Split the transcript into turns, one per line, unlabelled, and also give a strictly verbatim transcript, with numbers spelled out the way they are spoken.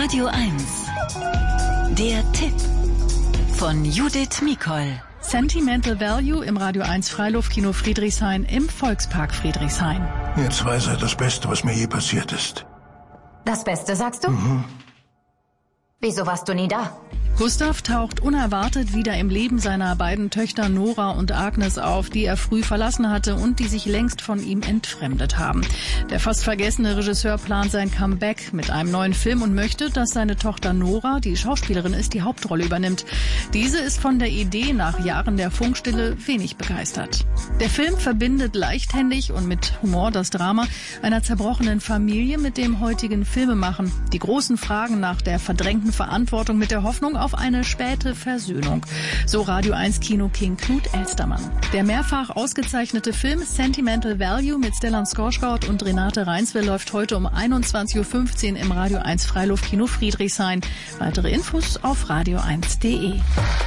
Radio eins. Der Tipp von Judith Mikol.
Sentimental Value im Radio eins Freiluftkino Friedrichshain im Volkspark Friedrichshain.
Jetzt weiß er das Beste, was mir je passiert ist.
Das Beste, sagst du?
Mhm.
Wieso warst du nie da?
Gustav taucht unerwartet wieder im Leben seiner beiden Töchter Nora und Agnes auf, die er früh verlassen hatte und die sich längst von ihm entfremdet haben. Der fast vergessene Regisseur plant sein Comeback mit einem neuen Film und möchte, dass seine Tochter Nora, die Schauspielerin ist, die Hauptrolle übernimmt. Diese ist von der Idee nach Jahren der Funkstille wenig begeistert. Der Film verbindet leichthändig und mit Humor das Drama einer zerbrochenen Familie mit dem heutigen Filmemachen. Die großen Fragen nach der verdrängten Verantwortung mit der Hoffnung auf eine späte Versöhnung. So Radio eins Kino-King Knut Elstermann. Der mehrfach ausgezeichnete Film Sentimental Value mit Stellan Skarsgård und Renate Reinsve läuft heute um einundzwanzig Uhr fünfzehn im Radio eins Freiluftkino Friedrichshain. Weitere Infos auf radio eins punkt de.